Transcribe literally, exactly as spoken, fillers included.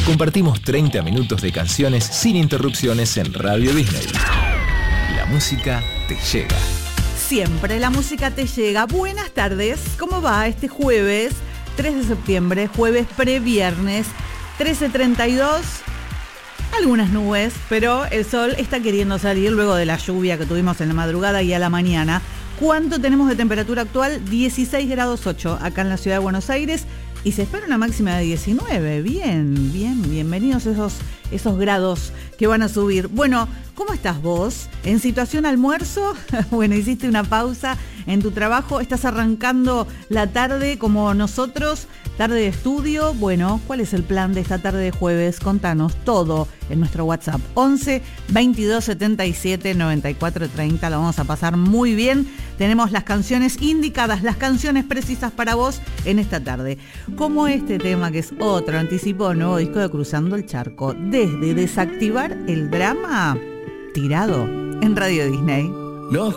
Compartimos treinta minutos de canciones sin interrupciones en Radio Disney. La música te llega. Siempre la música te llega. Buenas tardes, ¿cómo va este jueves tres de septiembre, jueves previernes, trece treinta y dos? Algunas nubes, pero el sol está queriendo salir luego de la lluvia que tuvimos en la madrugada y a la mañana. ¿Cuánto tenemos de temperatura actual? dieciséis grados ocho acá en la ciudad de Buenos Aires y se espera una máxima de diecinueve. Bien, bien, bienvenidos esos, esos grados que van a subir. Bueno, ¿cómo estás vos? ¿En situación almuerzo? Bueno, hiciste una pausa en tu trabajo, estás arrancando la tarde como nosotros, tarde de estudio. Bueno, ¿cuál es el plan de esta tarde de jueves? Contanos todo en nuestro WhatsApp once veintidós setenta y siete noventa y cuatro treinta. Lo vamos a pasar muy bien. Tenemos las canciones indicadas, las canciones precisas para vos en esta tarde. Como este tema que es otro anticipo, nuevo disco de Cruzando el Charco. Desde Desactivar el Drama, tirado en Radio Disney. Los